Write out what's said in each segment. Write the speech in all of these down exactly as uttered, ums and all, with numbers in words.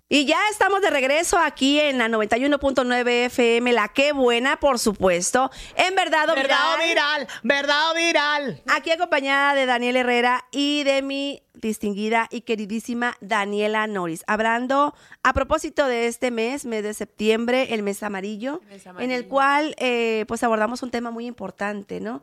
Y ya estamos de regreso aquí en la noventa y uno punto nueve F M, la que buena, por supuesto. En Verdad o Viral. Verdad o Viral, Verdad o Viral. Aquí acompañada de Daniel Herrera y de mi distinguida y queridísima Daniela Noris. Hablando a propósito de este mes, mes de septiembre, el mes amarillo, el mes amarillo. En el cual eh, pues abordamos un tema muy importante, ¿no?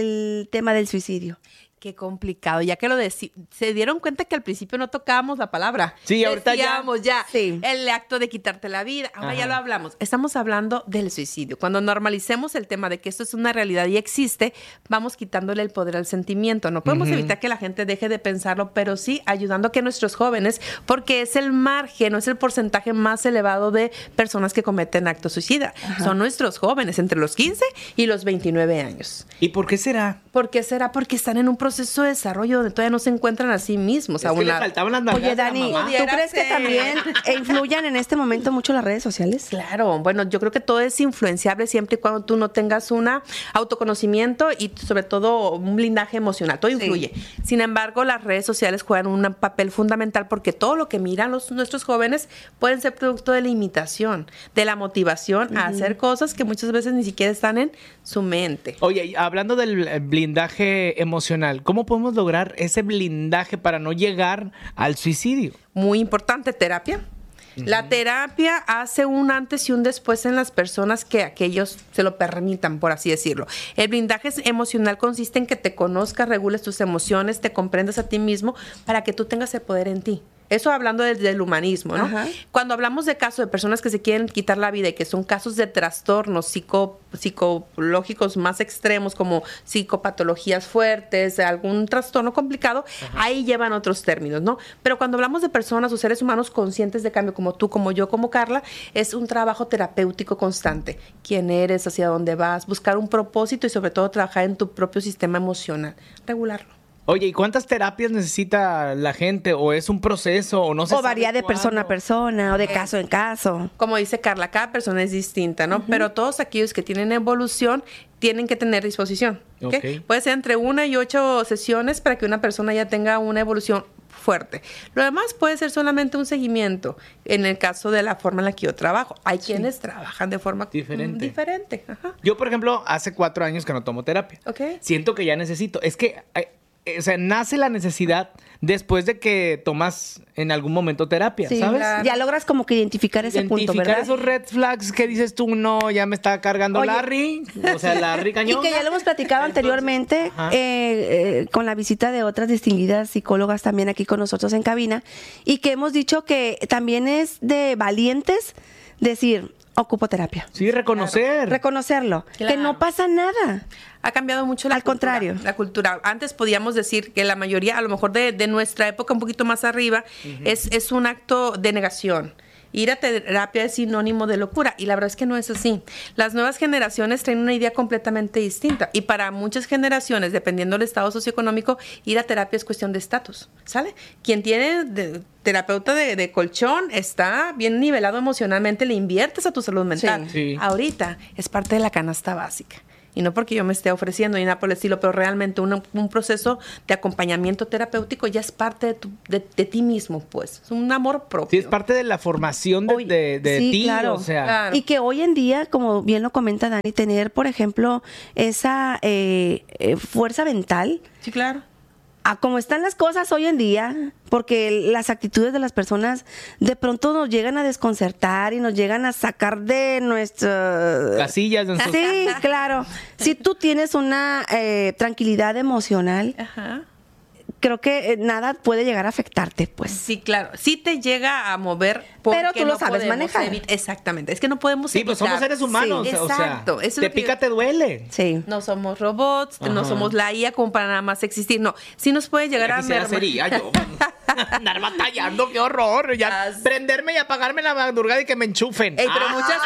El tema del suicidio. Qué complicado, ya que lo deci- se dieron cuenta que al principio no tocábamos la palabra. Sí, ahorita Decíamos ya, ya sí. el acto de quitarte la vida, ahora Ajá. ya lo hablamos. Estamos hablando del suicidio. Cuando normalicemos el tema de que esto es una realidad y existe, vamos quitándole el poder al sentimiento. No podemos uh-huh. evitar que la gente deje de pensarlo, pero sí ayudando a que nuestros jóvenes, porque es el margen, no es el porcentaje más elevado de personas que cometen actos suicidas. Ajá. Son nuestros jóvenes entre los quince y los veintinueve años. ¿Y por qué será? ¿Por qué será? Porque están en un proceso de desarrollo donde todavía no se encuentran a sí mismos. Es a que una... le faltaban las nalgadas. Oye, Dani, ¿tú crees que también influyan en este momento mucho las redes sociales? Claro, bueno, yo creo que todo es influenciable siempre y cuando tú no tengas un autoconocimiento y sobre todo un blindaje emocional. Todo influye. Sí. Sin embargo, las redes sociales juegan un papel fundamental porque todo lo que miran los, nuestros jóvenes pueden ser producto de la imitación, de la motivación uh-huh. a hacer cosas que muchas veces ni siquiera están en su mente. Oye, hablando del blindaje emocional, ¿cómo podemos lograr ese blindaje para no llegar al suicidio? Muy importante, terapia. Uh-huh. La terapia hace un antes y un después en las personas que aquellos se lo permitan, por así decirlo. El blindaje emocional consiste en que te conozcas, regules tus emociones, te comprendas a ti mismo para que tú tengas el poder en ti. Eso hablando desde el humanismo, ¿no? Ajá. Cuando hablamos de casos de personas que se quieren quitar la vida y que son casos de trastornos psico, psicológicos más extremos, como psicopatologías fuertes, algún trastorno complicado, ajá. ahí llevan otros términos, ¿no? Pero cuando hablamos de personas o seres humanos conscientes de cambio, como tú, como yo, como Carla, es un trabajo terapéutico constante. ¿Quién eres? ¿Hacia dónde vas? Buscar un propósito y sobre todo trabajar en tu propio sistema emocional. Regularlo. Oye, ¿y cuántas terapias necesita la gente? ¿O es un proceso? ¿O no se O varía de cuándo? persona a persona o de caso en caso. Como dice Carla, cada persona es distinta, ¿no? Uh-huh. Pero todos aquellos que tienen evolución tienen que tener disposición. ¿Okay? Okay. Puede ser entre una y ocho sesiones para que una persona ya tenga una evolución fuerte. Lo demás puede ser solamente un seguimiento en el caso de la forma en la que yo trabajo. Hay sí. quienes trabajan de forma diferente. diferente. Ajá. Yo, por ejemplo, hace cuatro años que no tomo terapia. Okay. Siento que ya necesito. Es que... Hay, o sea, nace la necesidad después de que tomas en algún momento terapia, sí, ¿sabes? Claro. Ya logras como que identificar ese identificar punto, ¿verdad? esos red flags que dices tú, no, ya me está cargando Oye, Larry, o sea, Larry Cañón. Y que ya lo hemos platicado anteriormente eh, eh, con la visita de otras distinguidas psicólogas también aquí con nosotros en cabina, y que hemos dicho que también es de valientes decir... Ocupo terapia. Sí, reconocer. Claro. Reconocerlo. Claro. Que no pasa nada. Ha cambiado mucho la Al cultura. Al contrario. La cultura. Antes podíamos decir que la mayoría, a lo mejor de, de nuestra época, un poquito más arriba, uh-huh. es, es un acto de negación. Ir a terapia es sinónimo de locura y la verdad es que no es así. Las nuevas generaciones traen una idea completamente distinta y para muchas generaciones, dependiendo del estado socioeconómico, ir a terapia es cuestión de estatus, ¿sale? Quien tiene de, terapeuta de, de colchón está bien nivelado emocionalmente, le inviertes a tu salud mental. Sí. Sí. Ahorita es parte de la canasta básica. Y no porque yo me esté ofreciendo ni nada por el estilo, pero realmente una, un proceso de acompañamiento terapéutico ya es parte de, tu, de, de ti mismo, pues. Es un amor propio. Sí, es parte de la formación de, Hoy, de, de sí, ti, claro, o sea. Claro. Y que hoy en día, como bien lo comenta Dani, tener, por ejemplo, esa eh, eh, fuerza mental. Sí, claro. A como están las cosas hoy en día, porque las actitudes de las personas de pronto nos llegan a desconcertar y nos llegan a sacar de nuestras casillas. De sí, claro. Si tú tienes una eh, tranquilidad emocional, ajá. creo que eh, nada puede llegar a afectarte, pues. Sí, claro. Sí te llega a mover. Pero tú no lo sabes manejar. Evi- Exactamente. Es que no podemos Sí, evitar. pues somos seres humanos. Sí, o exacto. sea, Eso te es lo pica, que... te duele. Sí. No somos robots, Ajá. no somos la I A como para nada más existir. No, sí nos puede llegar Ya a quisiera mermar. ser I A yo. Andar batallando, qué horror. Ya As... prenderme y apagarme la madrugada y que me enchufen. Ey, pero ¡Ah! muchas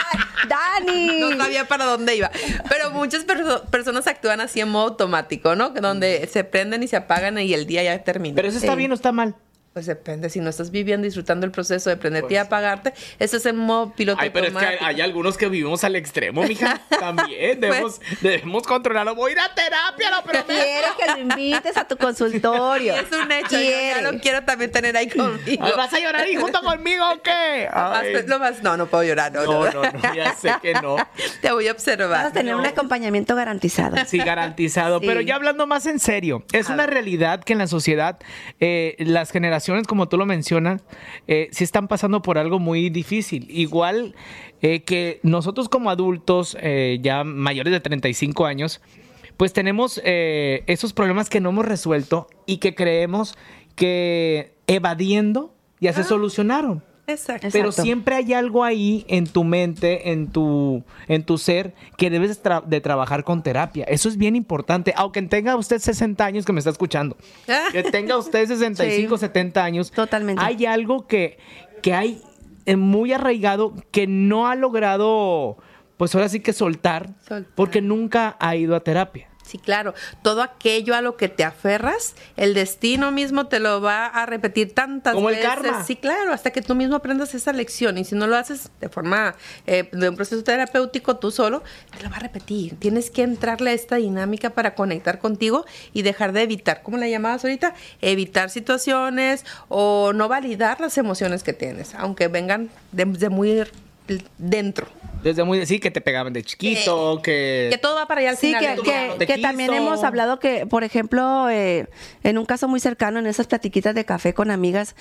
¡Dani! no sabía para dónde iba. Pero muchas perso- personas actúan así en modo automático, ¿no? Donde se prenden y se apagan y el día ya termina. Pero eso está Sí. bien o está mal. Pues depende, si no estás viviendo, disfrutando el proceso de prenderte Pues, y apagarte, ese es el modo piloto Ay, pero automático. es que hay, hay algunos que vivimos al extremo, mija. También debemos, Pues, debemos controlarlo. Voy a ir a terapia, no, pero Quiere que lo invites a tu consultorio. es un hecho, yo Quiere. ya lo quiero también tener ahí conmigo. Ay, ¿vas a llorar ahí junto conmigo o qué? Más, Ay. pues, lo más, no, no puedo llorar, no, No, no, no, no, ya sé que no. Te voy a Vas observar. a tener un acompañamiento garantizado. Sí, garantizado. Sí. Pero ya hablando más en serio, es A una ver. realidad que en la sociedad eh, las generaciones, como tú lo mencionas, eh, sí están pasando por algo muy difícil. Igual eh, que nosotros como adultos, eh, ya mayores de treinta y cinco años, pues tenemos eh, esos problemas que no hemos resuelto y que creemos que evadiendo ya se solucionaron. Exacto. Pero Exacto. siempre hay algo ahí en tu mente, en tu, en tu ser, que debes tra- de trabajar con terapia. Eso es bien importante. Aunque tenga usted sesenta años que me está escuchando, que tenga usted sesenta y cinco, Sí. setenta años, Totalmente. hay algo que, que hay eh, muy arraigado que no ha logrado, pues ahora sí que soltar, Soltar. porque nunca ha ido a terapia. Sí, claro. Todo aquello a lo que te aferras, el destino mismo te lo va a repetir tantas Como el veces. karma. Sí, claro, hasta que tú mismo aprendas esa lección. Y si no lo haces de forma eh, de un proceso terapéutico tú solo, te lo va a repetir. Tienes que entrarle a esta dinámica para conectar contigo y dejar de evitar, ¿cómo la llamabas ahorita? Evitar situaciones o no validar las emociones que tienes, aunque vengan de, de muy dentro. Desde muy, sí, que te pegaban de chiquito, que... Que todo va para allá al Sí, final. que, del tu día. que, mamá te que también quiso. hemos hablado que, por ejemplo, eh, en un caso muy cercano, en esas platiquitas de café con amigas,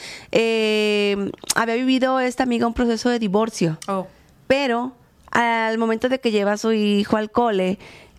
eh, había vivido esta amiga un proceso de divorcio, Oh. pero al momento de que lleva a su hijo al cole,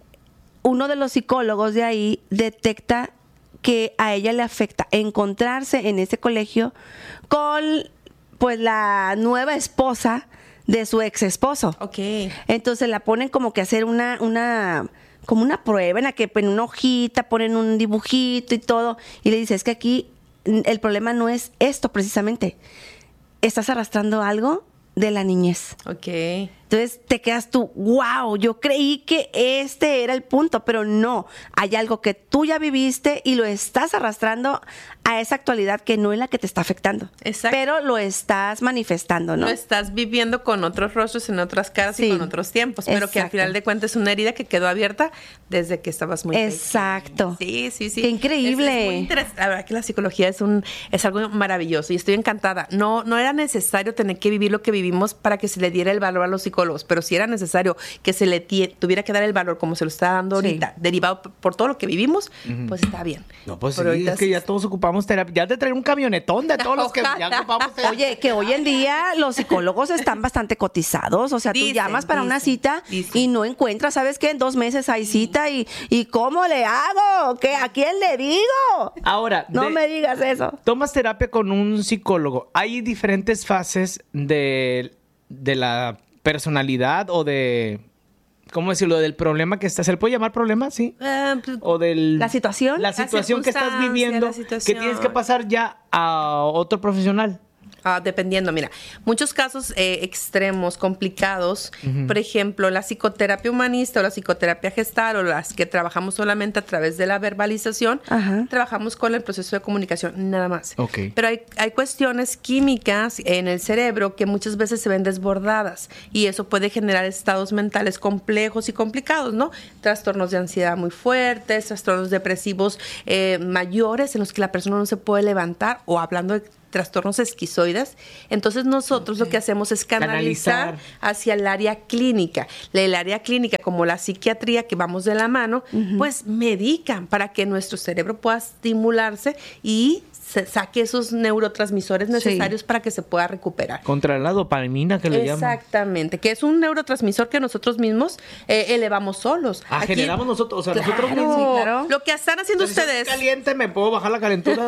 uno de los psicólogos de ahí detecta que a ella le afecta encontrarse en ese colegio con pues la nueva esposa de su ex esposo. Ok. Entonces la ponen como que a hacer una, una, como una prueba en la que en una hojita ponen un dibujito y todo. Y le dice, es que aquí mm, el problema no es esto precisamente. Estás arrastrando algo de la niñez. Ok. Entonces te quedas tú, wow, yo creí que este era el punto, pero no, hay algo que tú ya viviste y lo estás arrastrando a esa actualidad que no es la que te está afectando. Exacto. Pero lo estás manifestando, ¿no? Lo estás viviendo con otros rostros, en otras caras Sí. y con otros tiempos, pero que al Exacto. final de cuentas es una herida que quedó abierta desde que estabas muy pequeña. Exacto. Sí, sí, sí. Qué increíble. Es, es muy interes- la verdad que la psicología es un es algo maravilloso y estoy encantada. No no era necesario tener que vivir lo que vivimos para que se le diera el valor a los psicólogos, pero sí era necesario que se le tie- tuviera que dar el valor como se lo está dando Sí. ahorita, derivado p- por todo lo que vivimos, pues está bien. No, pues Pero sí, ahorita es que sí- ya todos ocupamos terapia. Ya te traer un camionetón de todos los que ya Ojalá. ocupamos terapia. Oye, que hoy en día los psicólogos están bastante cotizados. O sea, tú Dicen, llamas para una dicen, cita dicen. y no encuentras, ¿sabes qué? En dos meses hay cita y, y ¿cómo le hago? ¿Qué, ¿A quién le digo? Ahora, No de- me digas eso. tomas terapia con un psicólogo. Hay diferentes fases de, de la personalidad o de, ¿cómo decirlo? Del problema que estás. ¿Se le puede llamar problema? Sí. Ah, pues, O del... ¿La situación? La La situación que estás circunstancia, viviendo, la que situación. tienes que pasar ya a otro profesional. Ah, dependiendo, mira, muchos casos eh, extremos, complicados, por ejemplo, la psicoterapia humanista o la psicoterapia gestal o las que trabajamos solamente a través de la verbalización, Ajá. trabajamos con el proceso de comunicación, nada más. Ok. Pero hay, hay cuestiones químicas en el cerebro que muchas veces se ven desbordadas y eso puede generar estados mentales complejos y complicados, ¿no? Trastornos de ansiedad muy fuertes, trastornos depresivos eh, mayores en los que la persona no se puede levantar o hablando de trastornos esquizoides. Entonces nosotros lo que hacemos es canalizar, Canalizar. hacia el área clínica. La- El área clínica, como la psiquiatría, que vamos de la mano, pues medican para que nuestro cerebro pueda estimularse y se saque esos neurotransmisores necesarios para que se pueda recuperar. Contra la dopamina que le llaman. Exactamente, que es un neurotransmisor que nosotros mismos eh, elevamos solos. Ah, Aquí- generamos nosotros, o sea, Claro, nosotros mismos. Sí, claro. Lo que están haciendo Si estoy ustedes. caliente, me puedo bajar la calentura.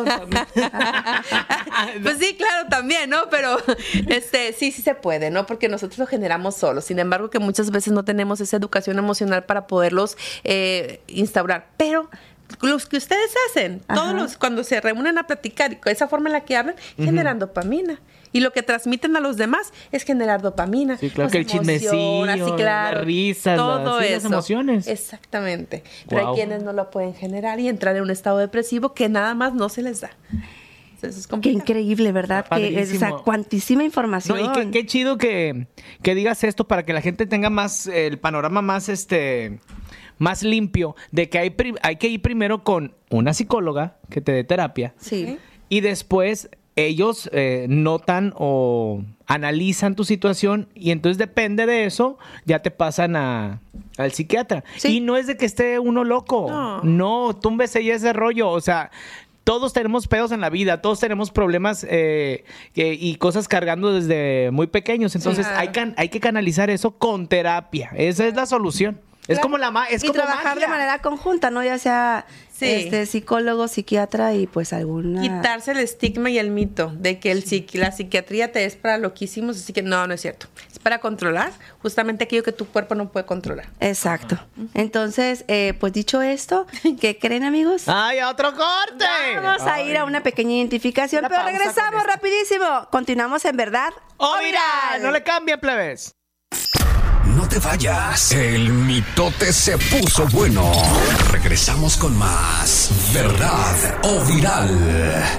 Pues sí, claro, también, ¿no? Pero este sí, sí se puede, ¿no? Porque nosotros lo generamos solos. Sin embargo, que muchas veces no tenemos esa educación emocional para poderlos eh, instaurar. Pero los que ustedes hacen, Ajá. todos los, cuando se reúnen a platicar y con esa forma en la que hablan, generan dopamina. Y lo que transmiten a los demás es generar dopamina. Sí, claro, Los que el chismecillo, emociona, sí, claro, las risas, todo las- sí, eso. las emociones. Exactamente. Pero Wow. hay quienes no lo pueden generar y entrar en un estado depresivo que nada más no se les da. Entonces es Qué complicado. increíble, ¿verdad? Que es, o sea, cuantísima información. No, y qué, qué chido que, que digas esto para que la gente tenga más, el panorama más, este, más limpio de que hay, pri- hay que ir primero con una psicóloga que te dé terapia. Sí. Y después ellos eh, notan o analizan tu situación y entonces depende de eso, ya te pasan a, al psiquiatra. Sí. Y no es de que esté uno loco. No. No, túmbese y ese rollo. O sea, todos tenemos pedos en la vida, todos tenemos problemas eh, que- y cosas cargando desde muy pequeños. Entonces claro. hay, can- hay que canalizar eso con terapia. Esa es la solución. Es Claro. como la ma- es y como trabajar magia. de manera conjunta, ¿no? Ya sea Sí. este psicólogo, psiquiatra y pues alguna... Quitarse el estigma y el mito de que el psiqui- la psiquiatría te es para loquísimos, así que no, no es cierto. Es para controlar justamente aquello que tu cuerpo no puede controlar. Exacto. Entonces, eh, pues dicho esto, ¿qué creen, amigos? ¡Ay, otro corte! Vamos a ir a una pequeña identificación, Una pero pausa regresamos con esto. rapidísimo. Continuamos en verdad. ¡Oh, mira! No le cambien, plebes. No te vayas. El mitote se puso bueno. Regresamos con más verdad o viral.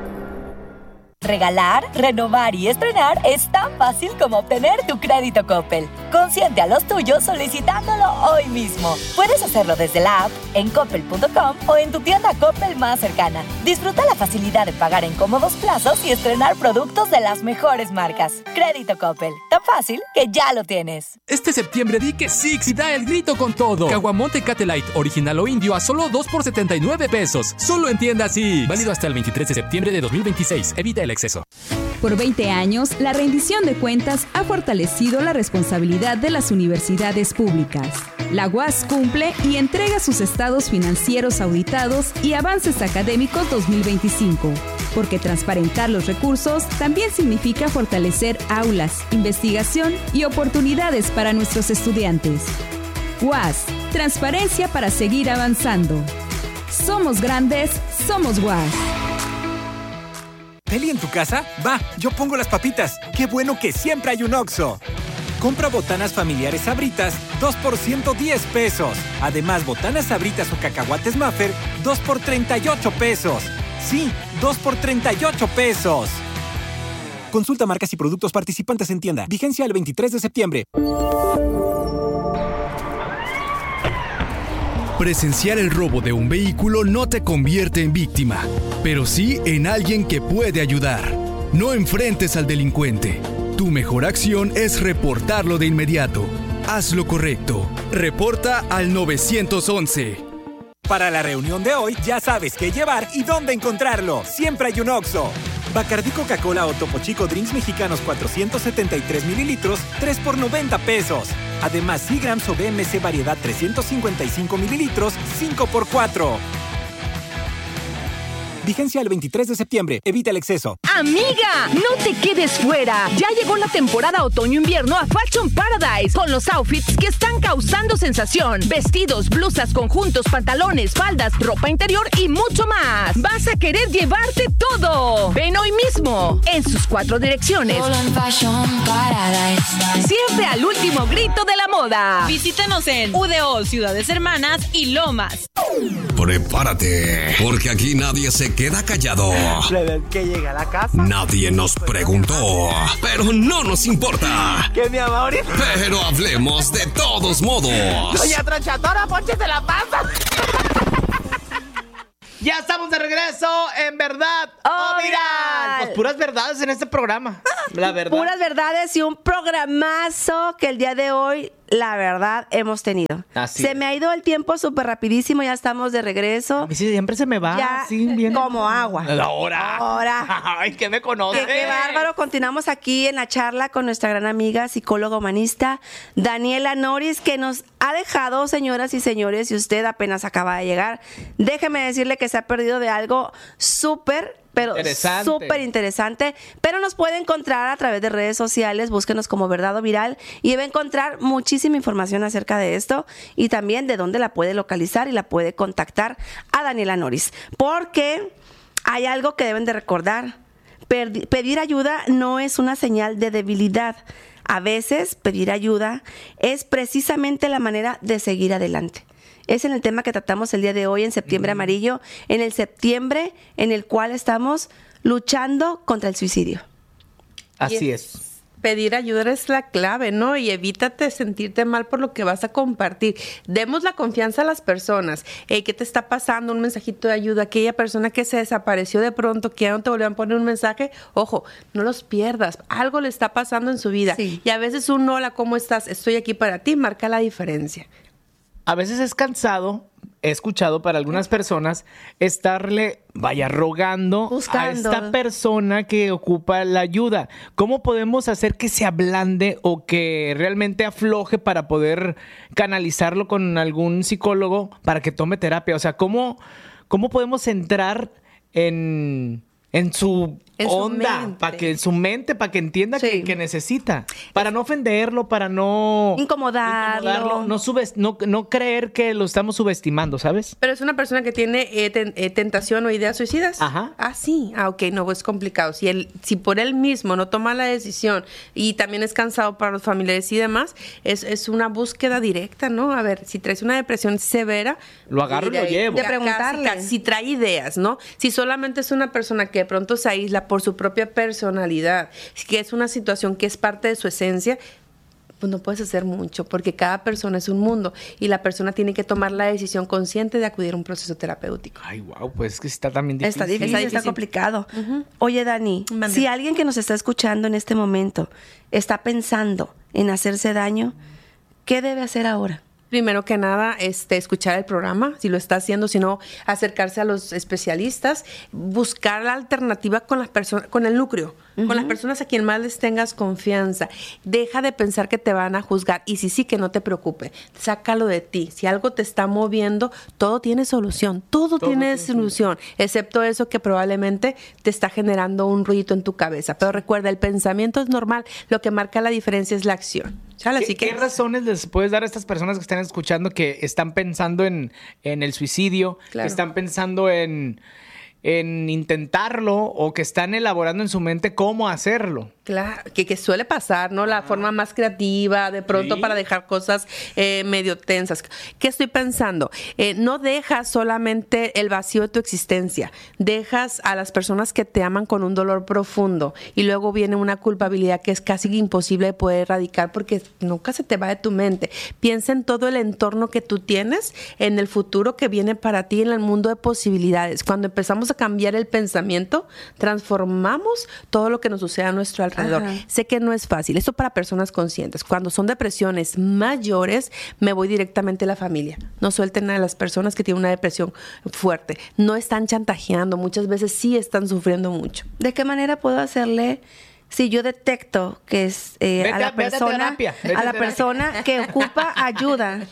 Regalar, renovar y estrenar es tan fácil como obtener tu crédito Coppel. Consiente a los tuyos solicitándolo hoy mismo. Puedes hacerlo desde la app, en coppel punto com o en tu tienda Coppel más cercana. Disfruta la facilidad de pagar en cómodos plazos y estrenar productos de las mejores marcas. Crédito Coppel, tan fácil que ya lo tienes. Este septiembre di que Six y da el grito con todo. Caguamón Tecate Light, original o indio a solo dos por setenta y nueve pesos. Solo en tienda Six. Válido hasta el veintitrés de septiembre de dos mil veintiséis. Evita el exceso. Por veinte años, la rendición de cuentas ha fortalecido la responsabilidad de las universidades públicas. La U A S cumple y entrega sus estados financieros auditados y avances académicos dos mil veinticinco, porque transparentar los recursos también significa fortalecer aulas, investigación y oportunidades para nuestros estudiantes. U A S, transparencia para seguir avanzando. Somos grandes, somos U A S. ¿Peli en tu casa? Va, yo pongo las papitas. ¡Qué bueno que siempre hay un Oxxo! Compra botanas familiares Sabritas, dos por ciento diez pesos. Además, botanas Sabritas o cacahuates Maffer, dos por treinta y ocho pesos. Sí, dos por treinta y ocho pesos. Consulta marcas y productos participantes en tienda. Vigencia el veintitrés de septiembre. Presenciar el robo de un vehículo no te convierte en víctima, pero sí en alguien que puede ayudar. No enfrentes al delincuente. Tu mejor acción es reportarlo de inmediato. Haz lo correcto. Reporta al nueve once. Para la reunión de hoy, ya sabes qué llevar y dónde encontrarlo. Siempre hay un Oxxo. Bacardí Coca-Cola o Topo Chico Drinks Mexicanos cuatrocientos setenta y tres mililitros, tres por noventa pesos. Además, Seagrams o B M C Variedad trescientos cincuenta y cinco mililitros, cinco por cuatro. Vigencia el veintitrés de septiembre. Evita el exceso. Amiga, no te quedes fuera. Ya llegó la temporada otoño-invierno a Fashion Paradise con los outfits que están causando sensación. Vestidos, blusas, conjuntos, pantalones, faldas, ropa interior y mucho más. Vas a querer llevarte todo. Ven hoy mismo en sus cuatro direcciones. Solo en Fashion Paradise. Siempre al último grito de la moda. Visítanos en U D O, Ciudades Hermanas y Lomas. Prepárate, porque aquí nadie se queda callado. Que llega a la casa. Nadie nos preguntó, pero no nos importa. ¿Qué, mi amor? Pero hablemos de todos modos. Doña Tronchatora, pónchese la panza. Ya estamos de regreso en Verdad Oh, o Viral. Viral. Pues puras verdades en este programa. La verdad. Puras verdades y un programazo que el día de hoy, la verdad, hemos tenido. Así se es. me ha ido el tiempo súper rapidísimo, ya estamos de regreso. A mí sí, siempre se me va. Ya, así, bien. como agua. Ahora. Ahora. Ay, que me conoce. Qué, qué bárbaro. Continuamos aquí en la charla con nuestra gran amiga, psicóloga humanista, Daniela Noris, que nos ha dejado, señoras y señores, y usted apenas acaba de llegar, déjeme decirle que se ha perdido de algo súper, pero Interesante. súper interesante. Pero nos puede encontrar a través de redes sociales, búsquenos como Verdad o Viral, y va a encontrar muchísima información acerca de esto y también de dónde la puede localizar y la puede contactar a Daniela Noris. Porque hay algo que deben de recordar. Perdi- pedir ayuda no es una señal de debilidad. A veces pedir ayuda es precisamente la manera de seguir adelante. Es en el tema que tratamos el día de hoy en Septiembre Amarillo, en el septiembre en el cual estamos luchando contra el suicidio. Así es. Pedir ayuda es la clave, ¿no? Y evítate sentirte mal por lo que vas a compartir. Demos la confianza a las personas. Hey, ¿qué te está pasando? Un mensajito de ayuda. Aquella persona que se desapareció de pronto, que ya no te volvieron a poner un mensaje, ojo, no los pierdas. Algo le está pasando en su vida. Sí. Y a veces un hola, ¿cómo estás? Estoy aquí para ti, marca la diferencia. A veces es cansado, he escuchado para algunas personas, estarle, vaya, rogando Buscando. a esta persona que ocupa la ayuda. ¿Cómo podemos hacer que se ablande o que realmente afloje para poder canalizarlo con algún psicólogo para que tome terapia? O sea, ¿cómo, cómo podemos entrar en, en su... En su onda, mente. para que en su mente, para que entienda Sí. que, que necesita, para no ofenderlo, para no Incomodarlo. no, subes- no, no creer que lo estamos subestimando, ¿sabes? Pero es una persona que tiene eh, ten- eh, tentación o ideas suicidas. Ajá. Ah, sí. Ah, ok, no, es complicado. Si él, si por él mismo no toma la decisión y también es cansado para los familiares y demás, es, es una búsqueda directa, ¿no? A ver, si traes una depresión severa, Lo agarro y lo de- llevo. de De preguntarle. casi, casi, si trae ideas, ¿no? Si solamente es una persona que de pronto se aísla por su propia personalidad, que es una situación que es parte de su esencia, pues no puedes hacer mucho, porque cada persona es un mundo y la persona tiene que tomar la decisión consciente de acudir a un proceso terapéutico. Ay, wow, pues es que está también difícil. Está difícil, Está está, difícil. complicado. Oye, Dani, Mande. si alguien que nos está escuchando en este momento está pensando en hacerse daño, ¿qué debe hacer ahora? Primero que nada, este, escuchar el programa, si lo está haciendo, si no, acercarse a los especialistas, buscar la alternativa con las personas, con el núcleo, con las personas a quien más les tengas confianza. Deja de pensar que te van a juzgar y si sí, que no te preocupe, sácalo de ti. Si algo te está moviendo, todo tiene solución, todo, Todo tiene tiene solución, excepto eso que probablemente te está generando un ruidito en tu cabeza. Pero recuerda, el pensamiento es normal, lo que marca la diferencia es la acción. ¿Sale? ¿Qué, Así que qué razones les puedes dar a estas personas que están escuchando que están pensando en, en el suicidio, Claro. que están pensando en, en intentarlo o que están elaborando en su mente cómo hacerlo? Claro, que, que suele pasar, ¿no? La forma más creativa, de pronto Sí. para dejar cosas eh, medio tensas. ¿Qué estoy pensando? Eh, no dejas solamente el vacío de tu existencia, dejas a las personas que te aman con un dolor profundo y luego viene una culpabilidad que es casi imposible de poder erradicar porque nunca se te va de tu mente. Piensa en todo el entorno que tú tienes, en el futuro que viene para ti, en el mundo de posibilidades. Cuando empezamos a cambiar el pensamiento, transformamos todo lo que nos sucede a nuestro alrededor. Ajá. Sé que no es fácil. Esto para personas conscientes. Cuando son depresiones mayores, me voy directamente a la familia. No suelten a las personas que tienen una depresión fuerte. No están chantajeando. Muchas veces sí están sufriendo mucho. ¿De qué manera puedo hacerle? Si yo detecto que es eh, Vete a a- la vete a persona, terapia, vete a a la terapia. persona que ocupa ayuda,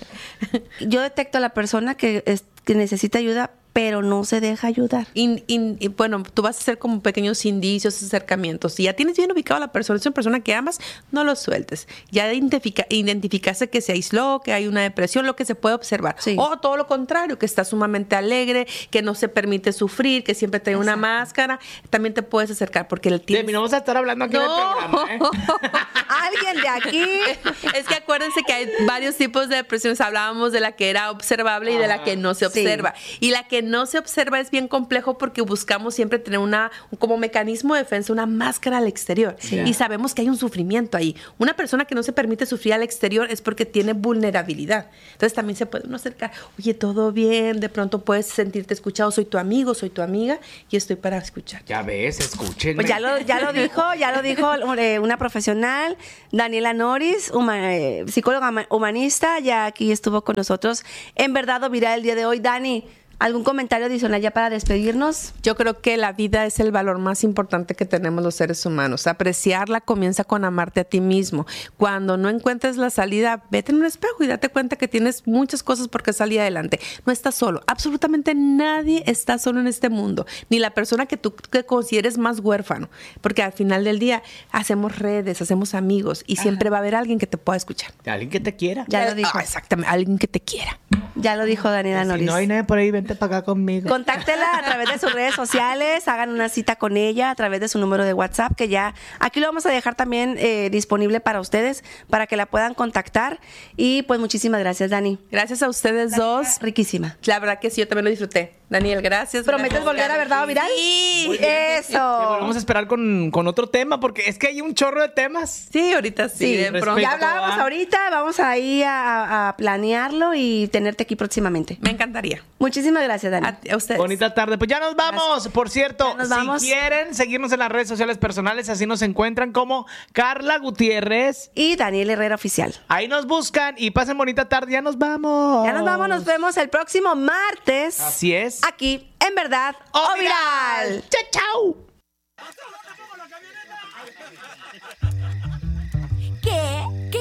yo detecto a la persona que, es, que necesita ayuda, pero no se deja ayudar. Y, y- y, bueno, tú vas a hacer como pequeños indicios, acercamientos. Si ya tienes bien ubicado a la persona, es una persona que amas, no lo sueltes. Ya identifica, identificaste que se aisló, que hay una depresión, lo que se puede observar. Sí. O todo lo contrario, que está sumamente alegre, que no se permite sufrir, que siempre trae una máscara. También te puedes acercar porque el tiempo... Demi, no vamos a estar hablando aquí en el programa, ¿eh? Alguien de aquí. Es que acuérdense que hay varios tipos de depresiones. Hablábamos de la que era observable y de la que no se Sí. observa. Y la que no se observa es bien complejo porque buscamos siempre tener una, como mecanismo de defensa, una máscara al exterior. Sí. Y sabemos que hay un sufrimiento ahí. Una persona que no se permite sufrir al exterior es porque tiene vulnerabilidad. Entonces también se puede uno acercar. Oye, todo bien. De pronto puedes sentirte escuchado. Soy tu amigo, soy tu amiga y estoy para escuchar. Ya ves, escúchenme. Pues ya lo, ya lo dijo, ya lo dijo eh, una profesional, Daniela Noris, huma- eh, psicóloga huma- humanista, ya aquí estuvo con nosotros en Verdad o Viral el día de hoy. Dani, ¿algún comentario adicional ya para despedirnos? Yo creo que la vida es el valor más importante que tenemos los seres humanos. Apreciarla comienza con amarte a ti mismo. Cuando no encuentres la salida, vete en un espejo y date cuenta que tienes muchas cosas por qué salir adelante. No estás solo. Absolutamente nadie está solo en este mundo. Ni la persona que tú que consideres más huérfano. Porque al final del día hacemos redes, hacemos amigos y siempre va a haber alguien que te pueda escuchar. Alguien que te quiera. Ya lo dijo. Ah, exactamente. Alguien que te quiera. Ya lo dijo Daniela Si Noris. no hay nadie por ahí, vente Vente para acá conmigo. Contáctela a través de sus redes sociales, hagan una cita con ella a través de su número de WhatsApp, que ya aquí lo vamos a dejar también eh, disponible para ustedes, para que la puedan contactar. Y pues muchísimas gracias, Dani. Gracias a ustedes dos. Riquísima. La verdad que sí, yo también lo disfruté. Daniel, gracias. ¿Prometes gracias, volver a Verdad o Viral? Sí. Eso. Vamos a esperar con, con otro tema, porque es que hay un chorro de temas. Sí, ahorita sí. Sí, de pronto. ya hablábamos ahorita, vamos ahí a, a planearlo y tenerte aquí próximamente. Me encantaría. Muchísimas gracias, Dani. A, a ustedes. Bonita tarde. Pues ya nos vamos. Gracias. Por cierto, Ya nos vamos. si quieren seguirnos en las redes sociales personales, así nos encuentran como Carla Gutiérrez y Daniel Herrera Oficial. Ahí nos buscan y pasen bonita tarde. Ya nos vamos. Ya nos vamos, nos vemos el próximo martes. Así es. Aquí, en Verdad o Viral. Chao, chao.